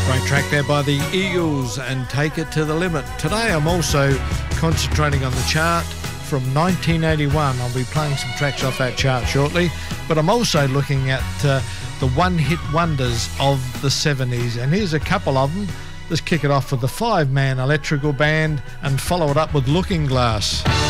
Great track there by the Eagles and Take It to the Limit. Today I'm also concentrating on the chart from 1981. I'll be playing some tracks off that chart shortly, but I'm also looking at the one-hit wonders of the 70s, and here's a couple of them. Let's kick it off with the Five Man Electrical Band and follow it up with Looking Glass.